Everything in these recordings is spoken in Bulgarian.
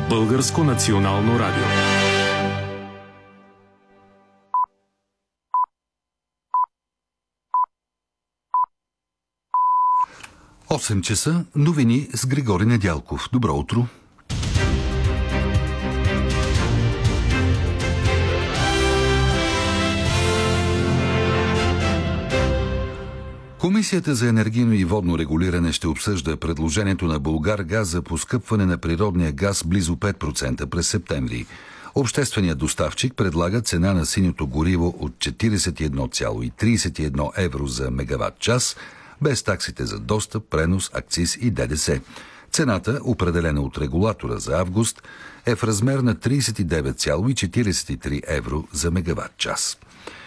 Българско национално радио. Осем часа, новини с Григори Недялков. Добро утро! Комисията за енергийно и водно регулиране ще обсъжда предложението на Булгаргаз за поскъпване на природния газ близо 5% през септември. Общественият доставчик предлага цена на синьото гориво от 41,31 евро за мегаватт час, без таксите за достъп, пренос, акциз и ДДС. Цената, определена от регулатора за август, е в размер на 39,43 евро за мегаватт час.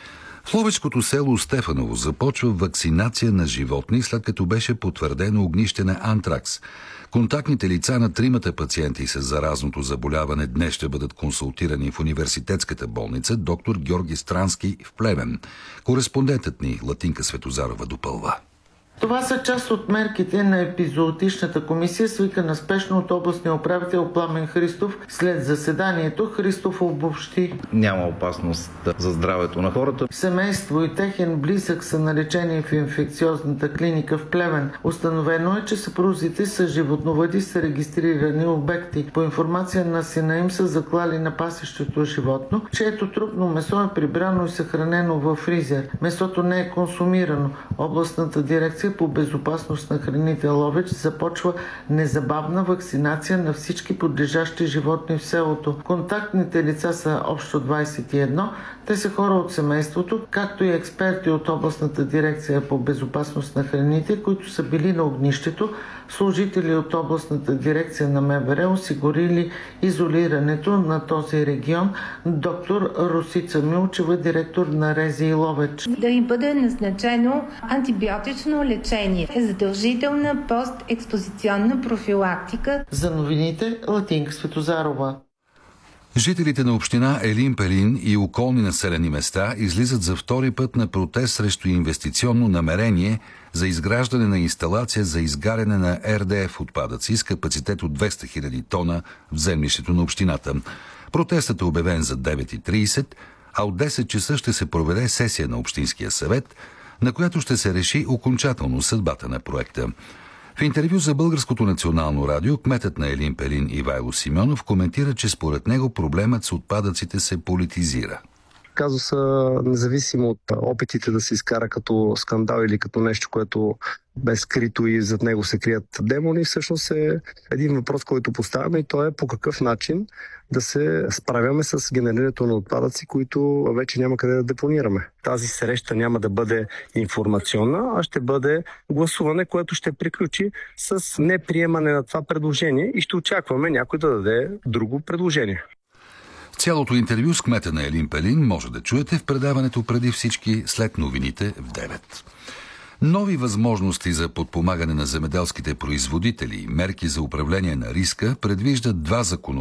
В ловешкото село Стефаново започва вакцинация на животни, след като беше потвърдено огнище на антракс. Контактните лица на тримата пациенти с заразното заболяване днес ще бъдат консултирани в университетската болница доктор Георги Странски в Плевен. Кореспондентът ни Латинка Светозарова допълва. Това са част от мерките на епизоотичната комисия, свикана спешно от областния управител Пламен Христов. След заседанието Христов обобщи: няма опасност за здравето на хората. Семейство и техен близък са на лечение в инфекциозната клиника в Плевен. Установено е, че съпрузите са животновъди с регистрирани обекти. По информация на сина им са заклали на пасещото животно, чието трупно месо е прибрано и съхранено във фризер. Месото не е консумирано. Областната дирекция по безопасност на храните Ловеч започва незабавна вакцинация на всички подлежащи животни в селото. Контактните лица са общо 21. Те са хора от семейството, както и експерти от областната дирекция по безопасност на храните, които са били на огнището. Служители от областната дирекция на МВР осигурили изолирането на този регион. Доктор Росица Милчева, директор на РЗИ Ловеч. Да им бъде назначено антибиотично лечение, задължителна постекспозиционна профилактика. За новините Латинка Светозарова. Жителите на община Елин Пелин и околни населени места излизат за втори път на протест срещу инвестиционно намерение за изграждане на инсталация за изгаряне на РДФ отпадъци с капацитет от 200 000 тона в землището на общината. Протестът е обявен за 9:30, а от 10 часа ще се проведе сесия на Общинския съвет, на която ще се реши окончателно съдбата на проекта. В интервю за Българското национално радио кметът на Елин Пелин Ивайло Симеонов коментира, че според него проблемът с отпадъците се политизира. Казуса, независимо от опитите да се изкара като скандал или като нещо, което бе скрито и зад него се крият демони, всъщност е един въпрос, който поставяме, и то е по какъв начин да се справяме с генерирането на отпадъци, които вече няма къде да депонираме. Тази среща няма да бъде информационна, а ще бъде гласуване, което ще приключи с неприемане на това предложение и ще очакваме някой да даде друго предложение. Цялото интервю с кмета на Елин Пелин може да чуете в предаването преди всички след новините в 9. Нови възможности за подпомагане на земеделските производители и мерки за управление на риска предвиждат два законопроекта